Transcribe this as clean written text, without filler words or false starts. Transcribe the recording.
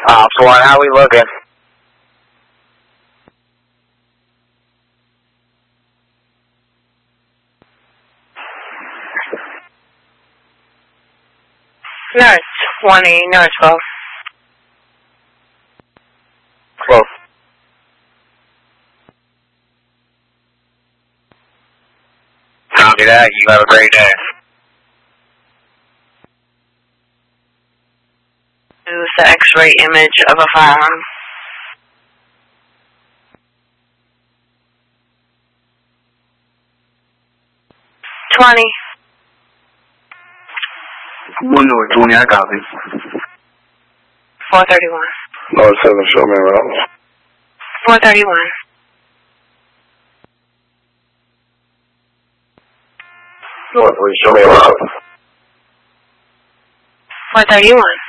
Ops 1, how we looking? Nurse 20, Nurse 12. Close. Copy that. You have a great day. Use the X-ray image of a firearm. $20. 1 North 20, I copy. 431. North 7, show me around. 431. North 3, show me around. 431.